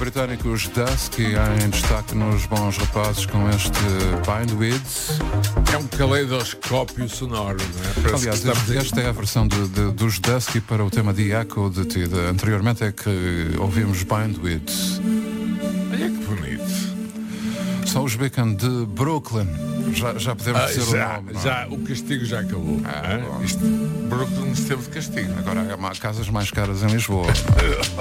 britânicos Dusky em destaque nos Bons Rapazes com este Bindweed. É um caleidoscópio sonoro, não é? Parece Aliás, que estamos esta é a versão dos Dusky para o tema The Echo de Ti. Anteriormente é que ouvimos Bindweed. Olha que bonito. São os Beacon de Brooklyn. Já podemos dizer o nome. Já, o castigo já acabou. Bom. Brooklyn esteve de castigo. Agora há casas mais caras em Lisboa.